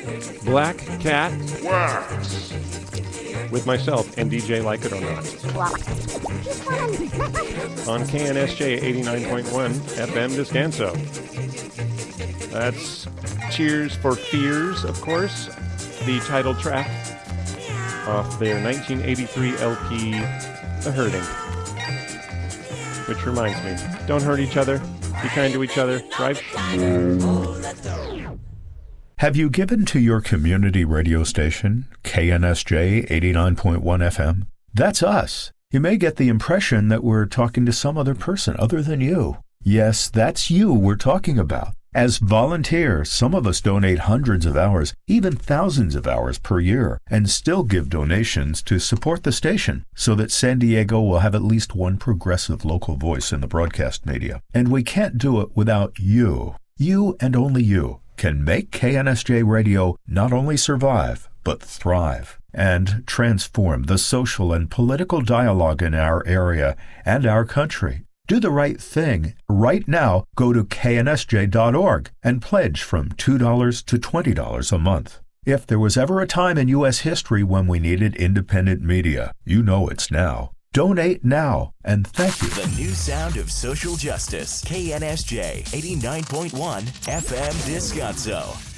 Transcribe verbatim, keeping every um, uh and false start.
Black Cat Wax. with myself and D J Like It or Not. On K N S J eighty-nine point one F M Descanso. That's Cheers for Fears, of course, the title track off their nineteen eighty-three L P, The Hurting. Which reminds me, don't hurt each other, be kind to each other, drive. Have you given to your community radio station, K N S J eighty-nine point one F M? That's us. You may get the impression that we're talking to some other person other than you. Yes, that's you we're talking about. As volunteers, some of us donate hundreds of hours, even thousands of hours per year, and still give donations to support the station so that San Diego will have at least one progressive local voice in the broadcast media. And we can't do it without you. You and only you can make K N S J Radio not only survive, but thrive and transform the social and political dialogue in our area and our country. Do the right thing. Right now, go to K N S J dot org and pledge from two dollars to twenty dollars a month. If there was ever a time in U S history when we needed independent media, you know it's now. Donate now, and thank you. The new sound of social justice. K N S J eighty-nine point one F M Descanso.